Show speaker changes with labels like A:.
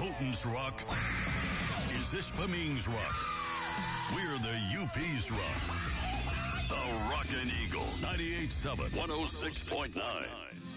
A: Houghton's Rock is Ispaming's Rock. We're the UP's Rock. The Rockin' Eagle, 98.7, 106.9.